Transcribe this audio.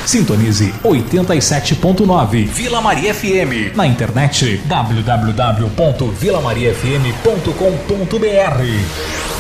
Sintonize 87.9 Vila Maria FM. Na internet www.vilamariafm.com.br.